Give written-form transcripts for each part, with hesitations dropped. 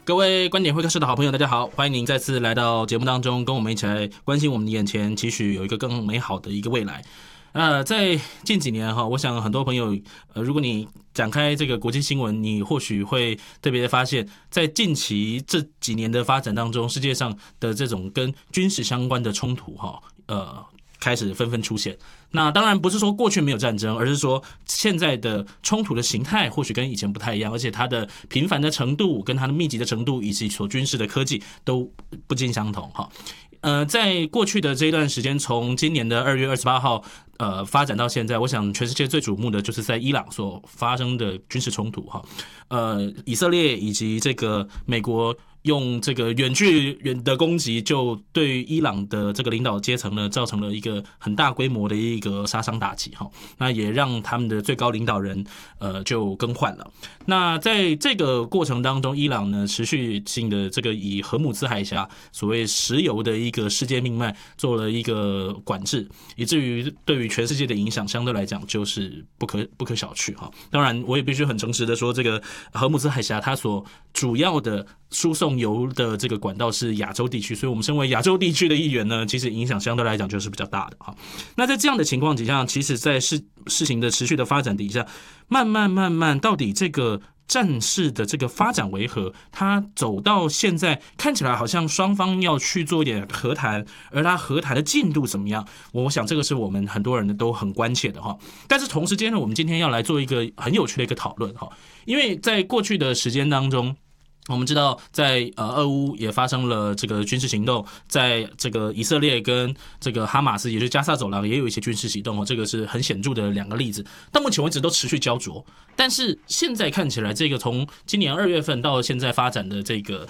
各位观点会客室的好朋友，大家好，欢迎您再次来到节目当中，跟我们一起来关心我们的眼前，期许有一个更美好的一个未来。在近几年哈，我想很多朋友，如果你展开这个国际新闻，你或许会特别的发现，在近期这几年的发展当中，世界上的这种跟军事相关的冲突哈，开始纷纷出现。那当然不是说过去没有战争，而是说现在的冲突的形态或许跟以前不太一样，而且它的频繁的程度、跟它的密集的程度以及所军事的科技都不尽相同哈。在过去的这一段时间，从今年的2月28号发展到现在，我想全世界最瞩目的就是在伊朗所发生的军事冲突哈。以色列以及这个美国用这个远距的攻击，就对伊朗的这个领导阶层呢，造成了一个很大规模的一个杀伤打击哈。那也让他们的最高领导人就更换了。那在这个过程当中，伊朗呢持续性的这个以荷姆兹海峡所谓石油的一个世界命脉做了一个管制，以至于对于全世界的影响相对来讲就是不可小觑哈。当然，我也必须很诚实的说，这个荷姆兹海峡它所主要的输送油的这个管道是亚洲地区，所以我们身为亚洲地区的一员呢，其实影响相对来讲就是比较大的哈。那在这样的情况底下，其实在事情的持续的发展底下，慢慢，到底这个战事的这个发展为何？它走到现在看起来好像双方要去做一点和谈，而它和谈的进度怎么样？我想这个是我们很多人都很关切的哈。但是同时间呢，我们今天要来做一个很有趣的一个讨论哈，因为在过去的时间当中，我们知道在俄乌也发生了这个军事行动，在这个以色列跟这个哈马斯，也就是加萨走廊也有一些军事行动，这个是很显著的两个例子，到目前为止都持续焦灼。但是现在看起来，这个从今年2月份到现在发展的这个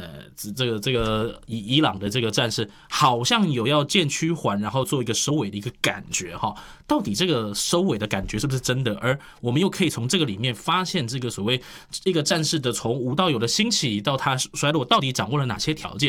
伊朗的这个战事，好像有要渐趋缓，然后做一个收尾的一个感觉哈。到底这个收尾的感觉是不是真的？而我们又可以从这个里面发现，这个所谓一个战事的从无到有的兴起到它衰落，到底掌握了哪些条件？